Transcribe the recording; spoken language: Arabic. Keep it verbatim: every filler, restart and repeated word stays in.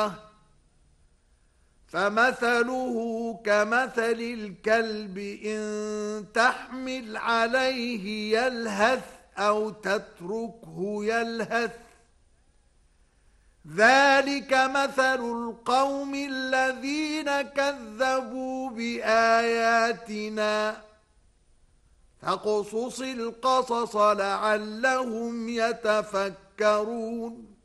فمثله كمثل الكلب إن تحمل عليه يلهث أو تتركه يلهث ذلك مثل القوم الذين كذبوا بآياتنا فاقصص القصص لعلهم يتفكرون